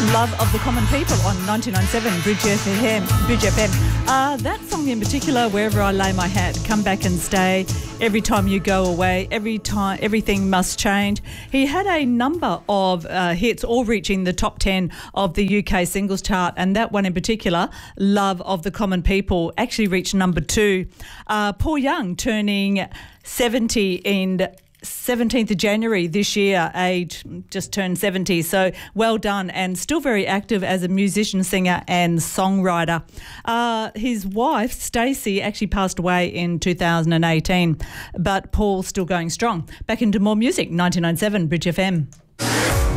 Love of the Common People on 99.7 Bridge FM. That song in particular, Wherever I Lay My Hat, Come Back and Stay, Every Time You Go Away, Everything Must Change. He had a number of hits, all reaching the top 10 of the UK singles chart, and that one in particular, Love of the Common People, actually reached number 2. Paul Young turning 70 in 17th of January this year, age just turned 70, so well done, and still very active as a musician, singer and songwriter. His wife, Stacey, actually passed away in 2018, but Paul's still going strong. Back into more music, 99.7 Bridge FM.